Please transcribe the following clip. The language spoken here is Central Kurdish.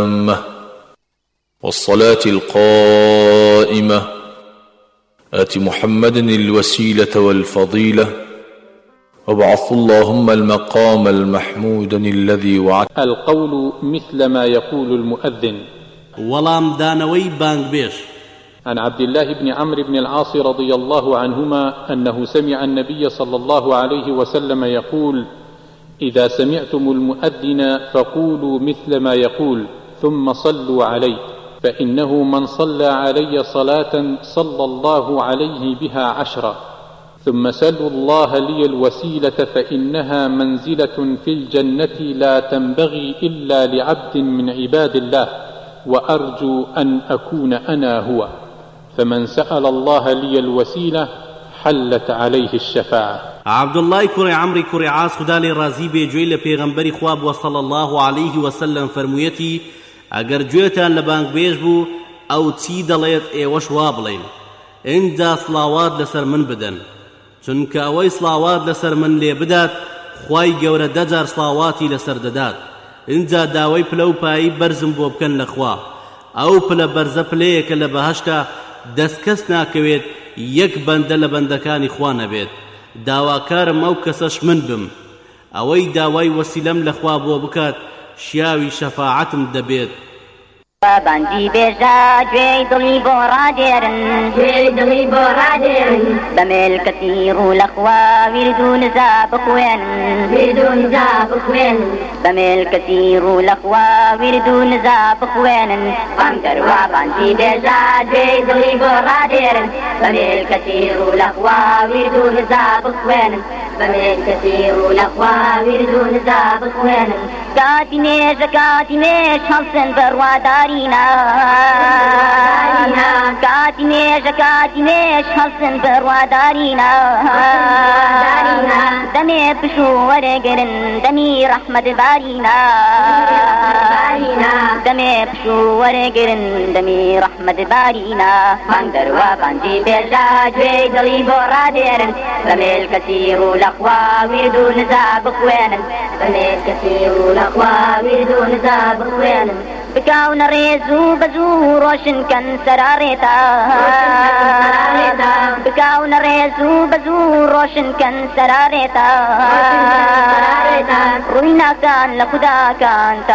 التامة والصلاة القائمة آت محمد الوسيلة والفضيلة وابعث اللهم المقام المحمود الذي وعد. القول مثل ما يقول المؤذن. ولام دانوي بانغبيش. عن عبد الله بن عمرو بن العاص رضي الله عنهما أنه سمع النبي صلى الله عليه وسلم يقول: إذا سمعتم المؤذن فقولوا مثل ما يقول ثم صلوا عليه، فإنه من صلى علي صلاة صلى الله عليه بها 10. ثم سلوا الله لي الوسيلة فإنها منزلة في الجنة لا تنبغي إلا لعبد من عباد الله، وأرجو أن أكون أنا هو. فمن سأل الله لي الوسيلة حلت عليه الشفاعة. عبد الله كري عمري كري عاص خدا لي رازي بيجوي لپیغمبري خواب وصلى الله عليه وسلم فرمويتي: اگر جويتان لبانك بيجبو او تي دليت ايوش وابلين اندا صلاوات لسر من بدن، چونك اوي صلاوات لسر من لي بدات خواي گور دجار صلاواتي لسر ددات، اندا داوي پلو پاي برزم بو بكن لخوا او پل برز پليك لبهشتا دسكس ناكويت يك بند لبندكاني خوانا بيت داواكارم او كسش من بم اوي داوي وسيلم لخوا بو بكات شیاوی شەفاعەتم دەبێت. بانجی بێژا گوێی دڵی بۆ ڕادێرن، گوێی دڵی بۆ ڕادێرن، بە مێلکەتی ڕوو لەخوا ویرد و نزا بخوێنن، ویرد و نزا بخوێنن، بە مێلکەتی ڕوو لەخوا ویرد و نزا بخوێنن. بەم دەروا بانجی بێژا گوێی دڵی بۆ ڕادێرن، بە مێلکەتی ڕوو لەخوا ویرد و نزا بخوێنن، بە مێلکەتی ڕوو لەخوا ویرد و نزا بخوێنن. کاتی نێژە کاتی نێژ هەڵسن بەڕوادارینا، کاتی نێژە کاتی نێژ هەڵسن بەڕوادارینا، دەمێ پش و وەرەگرن دەمی ڕەحمەت بارینا، دەمێ پش و وەرەگرن دەمی ڕەحمەت بارینا. بانگ دەروا بانجی بێژا گوێی دڵی بۆ ڕادێرن، بە مێلکەتی ڕوو لەخوا ویرد و نزا بخوێنن، بە مێلکەتی ڕوو لەخوا ویرد و نزا بخوێنن. بکاونە ڕێز و بەزوو ڕۆشن کەن سەراڕێتا، بکاونە ڕێز و بەزوو ڕۆشن کەن سەراڕێتا، ڕووی ناکان لە خوداکان تا